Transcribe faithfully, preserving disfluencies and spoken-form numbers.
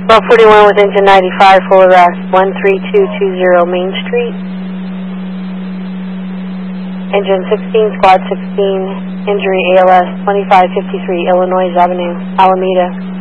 twelve forty-one with engine ninety-five, full arrest, one three two two zero Main Street. Engine sixteen, squad sixteen, injury A L S, twenty-five fifty-three Illinois Avenue, Alameda.